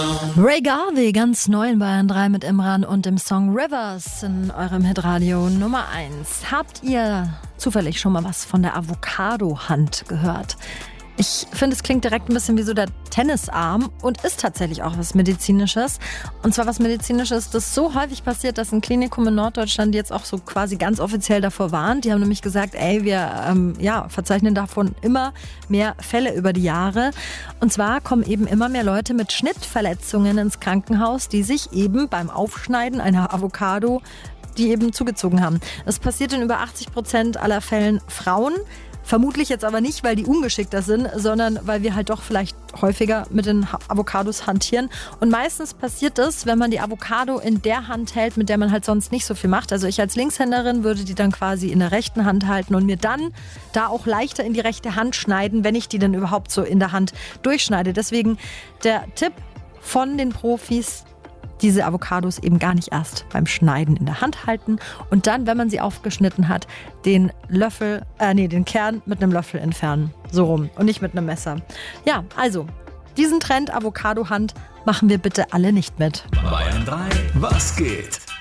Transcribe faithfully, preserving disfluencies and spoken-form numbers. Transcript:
Ray Garvey, ganz neu in Bayern drei mit Imran und dem Song Rivers in eurem Hitradio Nummer eins. Habt ihr zufällig schon mal was von der Avocado-Hand gehört? Ich finde, es klingt direkt ein bisschen wie so der Tennisarm und ist tatsächlich auch was Medizinisches. Und zwar was Medizinisches, das so häufig passiert, dass ein Klinikum in Norddeutschland jetzt auch so quasi ganz offiziell davor warnt. Die haben nämlich gesagt, ey, wir ähm, ja, verzeichnen davon immer mehr Fälle über die Jahre. Und zwar kommen eben immer mehr Leute mit Schnittverletzungen ins Krankenhaus, die sich eben beim Aufschneiden einer Avocado die eben zugezogen haben. Das passiert in über achtzig Prozent aller Fällen Frauen. Vermutlich jetzt aber nicht, weil die ungeschickter sind, sondern weil wir halt doch vielleicht häufiger mit den Avocados hantieren. Und meistens passiert das, wenn man die Avocado in der Hand hält, mit der man halt sonst nicht so viel macht. Also ich als Linkshänderin würde die dann quasi in der rechten Hand halten und mir dann da auch leichter in die rechte Hand schneiden, wenn ich die dann überhaupt so in der Hand durchschneide. Deswegen der Tipp von den Profis: diese Avocados eben gar nicht erst beim Schneiden in der Hand halten und dann, wenn man sie aufgeschnitten hat, den Löffel, äh, nee, den Kern mit einem Löffel entfernen. So rum und nicht mit einem Messer. Ja, also, diesen Trend Avocado-Hand machen wir bitte alle nicht mit. Bayern drei, was geht?